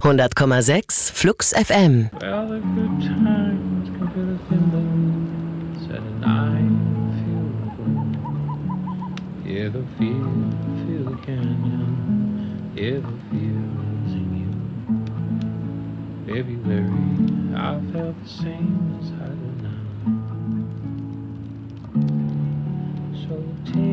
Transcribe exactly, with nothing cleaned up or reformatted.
hundert Komma sechs Flux F M. Well, the good times can feel the thimble, said and I feel the gloom. Hear the feel, feel the canyon, hear the feels in you. February, I felt the same as I do now. So take